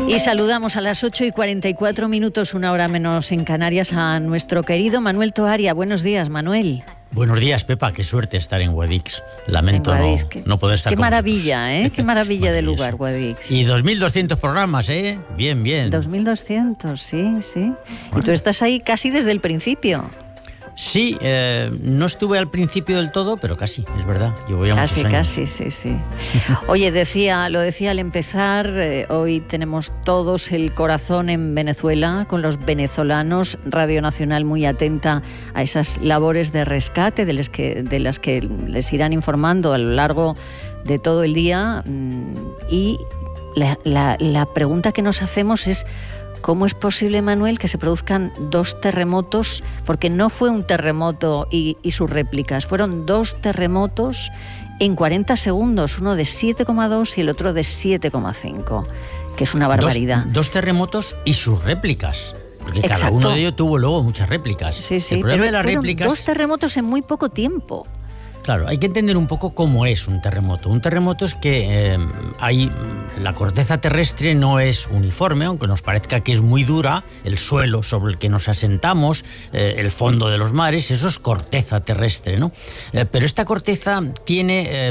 Y saludamos a las 8:44, una hora menos en Canarias, a nuestro querido Manuel Toaria. Buenos días, Manuel. Buenos días, Pepa. Qué suerte estar en Guadix. Lamento no poder estar con vosotros. Qué maravilla, ¿eh? Qué maravilla de lugar, Guadix. Y 2.200 programas, ¿eh? Bien, bien. 2.200, sí. Bueno. Y tú estás ahí casi desde el principio. Sí, no estuve al principio del todo, pero casi, es verdad. Llevo ya muchos años. Casi, sí. Oye, lo decía al empezar, hoy tenemos todos el corazón en Venezuela, con los venezolanos, Radio Nacional muy atenta a esas labores de rescate de las que les irán informando a lo largo de todo el día. Y la pregunta que nos hacemos es: ¿cómo es posible, Manuel, que se produzcan dos terremotos? Porque no fue un terremoto y sus réplicas, fueron dos terremotos en 40 segundos, uno de 7,2 y el otro de 7,5, que es una barbaridad. Dos terremotos y sus réplicas, porque cada uno de ellos tuvo luego muchas réplicas. Sí, el problema de las réplicas... dos terremotos en muy poco tiempo. Claro, hay que entender un poco cómo es un terremoto. Un terremoto es que la corteza terrestre no es uniforme, aunque nos parezca que es muy dura, el suelo sobre el que nos asentamos, el fondo de los mares, eso es corteza terrestre, ¿no? Pero esta corteza tiene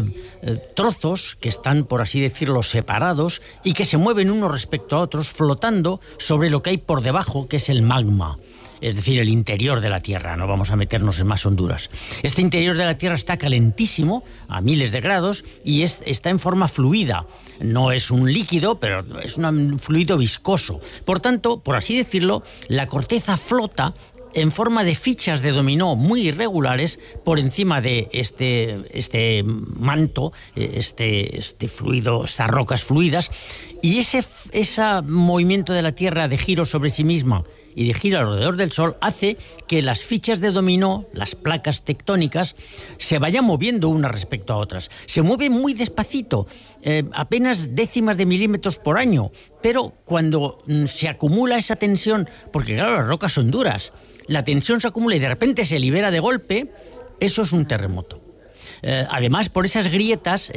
trozos que están, por así decirlo, separados y que se mueven unos respecto a otros, flotando sobre lo que hay por debajo, que es el magma. Es decir, el interior de la Tierra, no vamos a meternos en más honduras. Este interior de la Tierra está calentísimo, a miles de grados, y está en forma fluida. No es un líquido, pero es un fluido viscoso. Por tanto, por así decirlo, la corteza flota en forma de fichas de dominó muy irregulares por encima de este manto, este fluido, estas rocas fluidas, y ese movimiento de la Tierra de giro sobre sí misma y de giro alrededor del Sol hace que las fichas de dominó, las placas tectónicas, se vayan moviendo unas respecto a otras. Se mueven muy despacito, apenas décimas de milímetros por año, pero cuando se acumula esa tensión, porque claro, las rocas son duras, la tensión se acumula y de repente se libera de golpe, eso es un terremoto. Además, por esas grietas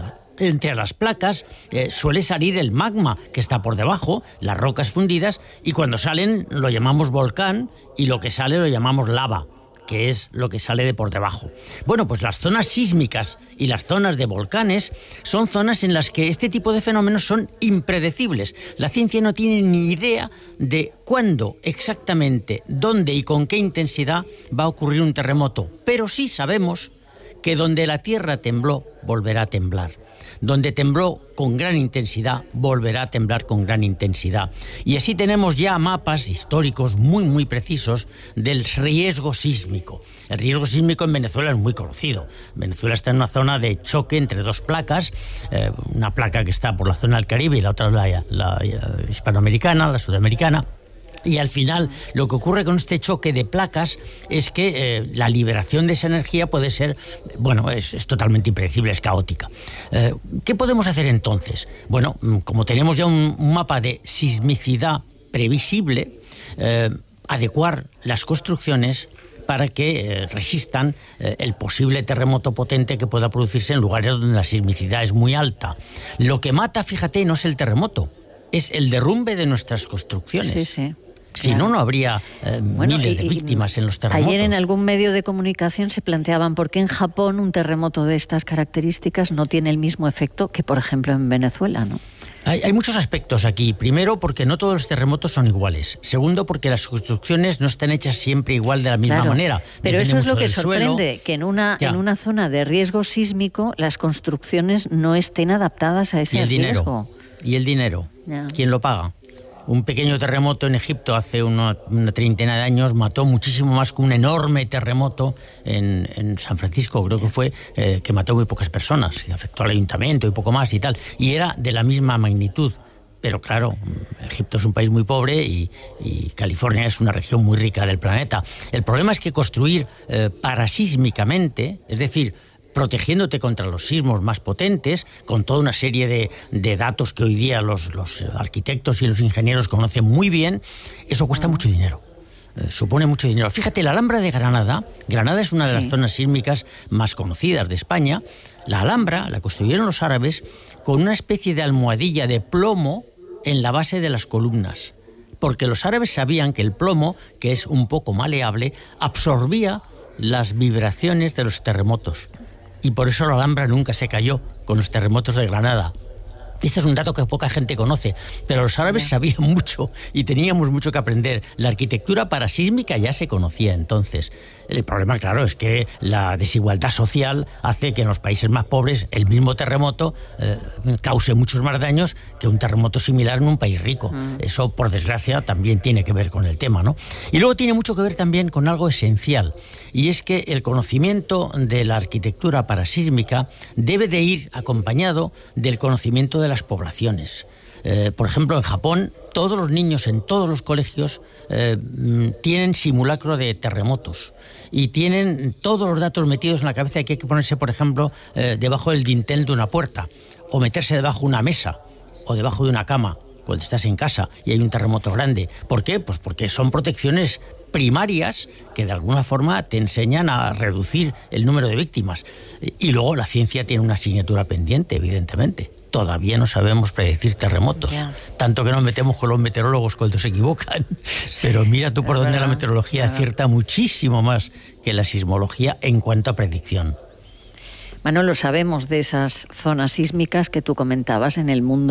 entre las placas suele salir el magma que está por debajo, las rocas fundidas, y cuando salen lo llamamos volcán y lo que sale lo llamamos lava, que es lo que sale de por debajo. Bueno, pues las zonas sísmicas y las zonas de volcanes son zonas en las que este tipo de fenómenos son impredecibles. La ciencia no tiene ni idea de cuándo exactamente, dónde y con qué intensidad va a ocurrir un terremoto, pero sí sabemos que donde la Tierra tembló, volverá a temblar. Donde tembló con gran intensidad, volverá a temblar con gran intensidad. Y así tenemos ya mapas históricos muy precisos del riesgo sísmico. El riesgo sísmico en Venezuela es muy conocido. Venezuela está en una zona de choque entre dos placas, una placa que está por la zona del Caribe y la otra la hispanoamericana, la sudamericana. Y al final lo que ocurre con este choque de placas es que la liberación de esa energía puede ser, es totalmente impredecible, es caótica. ¿Qué podemos hacer entonces? Bueno, como tenemos ya un mapa de sismicidad previsible, adecuar las construcciones para que resistan el posible terremoto potente que pueda producirse en lugares donde la sismicidad es muy alta. Lo que mata, fíjate, no es el terremoto, es el derrumbe de nuestras construcciones. Sí. Si no, no habría miles de víctimas en los terremotos. Ayer en algún medio de comunicación se planteaban por qué en Japón un terremoto de estas características no tiene el mismo efecto que, por ejemplo, en Venezuela, ¿no? Hay muchos aspectos aquí. Primero, porque no todos los terremotos son iguales. Segundo, porque las construcciones no están hechas siempre igual de la misma manera. Pero Depende eso es lo que mucho del sorprende, suelo. que en una zona de riesgo sísmico las construcciones no estén adaptadas a ese riesgo. ¿Y el dinero? Ya. ¿Quién lo paga? Un pequeño terremoto en Egipto hace una treintena de años mató muchísimo más que un enorme terremoto en San Francisco, creo que fue, que mató muy pocas personas, que afectó al ayuntamiento y poco más y tal. Y era de la misma magnitud. Pero claro, Egipto es un país muy pobre y California es una región muy rica del planeta. El problema es que construir parasísmicamente, es decir, protegiéndote contra los sismos más potentes, con toda una serie de datos que hoy día los arquitectos y los ingenieros conocen muy bien, eso cuesta mucho dinero. Supone mucho dinero. Fíjate, la Alhambra de Granada es una de las zonas sísmicas más conocidas de España. La Alhambra la construyeron los árabes con una especie de almohadilla de plomo en la base de las columnas, porque los árabes sabían que el plomo, que es un poco maleable, absorbía las vibraciones de los terremotos. Y por eso la Alhambra nunca se cayó con los terremotos de Granada. Este es un dato que poca gente conoce, pero los árabes sabían mucho y teníamos mucho que aprender. La arquitectura parasísmica ya se conocía entonces. El problema, claro, es que la desigualdad social hace que en los países más pobres el mismo terremoto cause muchos más daños que un terremoto similar en un país rico. Eso, por desgracia, también tiene que ver con el tema, ¿no? Y luego tiene mucho que ver también con algo esencial, y es que el conocimiento de la arquitectura parasísmica debe de ir acompañado del conocimiento de las poblaciones. Por ejemplo, en Japón, todos los niños en todos los colegios tienen simulacro de terremotos y tienen todos los datos metidos en la cabeza de que hay que ponerse, por ejemplo, debajo del dintel de una puerta, o meterse debajo de una mesa o debajo de una cama cuando estás en casa y hay un terremoto grande. ¿Por qué? Pues porque son protecciones primarias que de alguna forma te enseñan a reducir el número de víctimas. Y luego la ciencia tiene una asignatura pendiente, evidentemente. Todavía no sabemos predecir terremotos. Tanto que nos metemos con los meteorólogos cuando se equivocan. Pero mira tú por dónde la meteorología acierta muchísimo más que la sismología en cuanto a predicción. Manolo, sabemos de esas zonas sísmicas que tú comentabas en el mundo